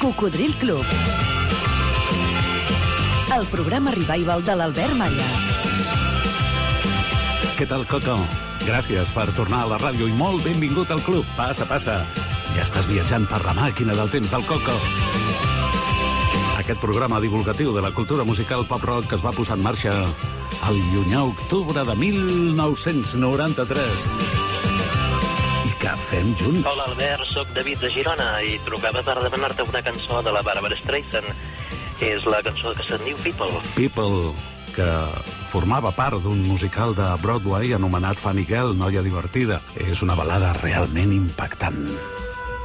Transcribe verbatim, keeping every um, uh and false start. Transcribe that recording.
Cocodril Club. El programa revival de l'Albert Malla. Què tal, Coco? Gràcies per tornar a la ràdio i molt benvingut al club. Passa, passa. Ja estàs viatjant per la màquina del temps del Coco. Aquest programa divulgatiu de la cultura musical pop-rock que es va posar en marxa el llunyà octubre de mil nou-cents noranta-tres. I que fem junts. Hola, Albert, soc David de Girona i trucava per demanar-te una cançó de la Barbara Streisand. És la cançó que se'n diu People. People, que formava part d'un musical de Broadway anomenat Funny Girl, noia divertida. És una balada realment impactant.